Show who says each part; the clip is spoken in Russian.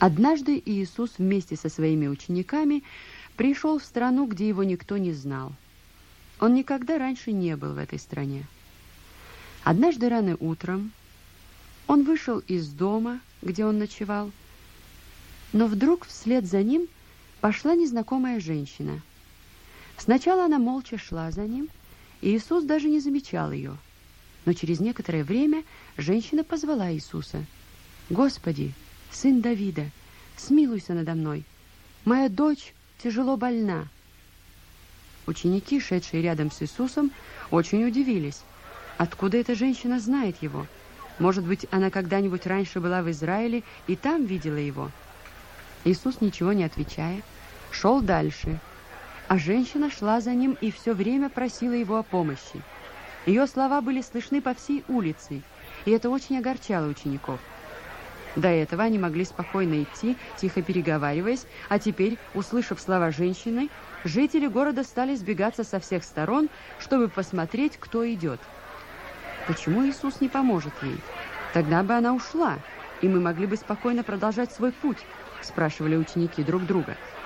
Speaker 1: Однажды Иисус вместе со своими учениками пришел в страну, где его никто не знал. Он никогда раньше не был в этой стране. Однажды рано утром он вышел из дома, где он ночевал, но вдруг вслед за ним пошла незнакомая женщина. Сначала она молча шла за ним, и Иисус даже не замечал ее. Но через некоторое время женщина позвала Иисуса: «Господи, сын Давида, смилуйся надо мной. Моя дочь тяжело больна». Ученики, шедшие рядом с Иисусом, очень удивились. Откуда эта женщина знает его? Может быть, она когда-нибудь раньше была в Израиле и там видела его? Иисус, ничего не отвечая, шел дальше, а женщина шла за ним и все время просила его о помощи. Ее слова были слышны по всей улице, и это очень огорчало учеников. До этого они могли спокойно идти, тихо переговариваясь, а теперь, услышав слова женщины, жители города стали сбегаться со всех сторон, чтобы посмотреть, кто идет. Почему Иисус не поможет ей? Тогда бы она ушла, и мы могли бы спокойно продолжать свой путь, спрашивали ученики друг друга.